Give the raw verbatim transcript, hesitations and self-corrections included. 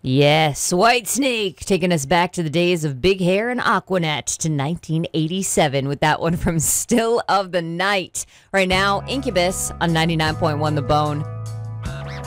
Yes, Whitesnake taking us back to the days of Big Hair and Aquanet to nineteen eighty-seven with that one from Still of the Night. Right now, Incubus on ninety-nine point one The Bone.